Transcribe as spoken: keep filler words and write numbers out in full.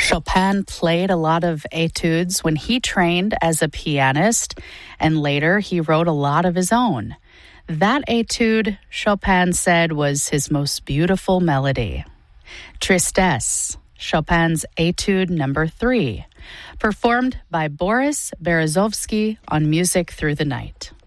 Chopin played a lot of etudes when he trained as a pianist, and later he wrote a lot of his own. That etude, Chopin said, was his most beautiful melody. Tristesse, Chopin's Etude Number Three, performed by Boris Berezovsky on Music Through the Night.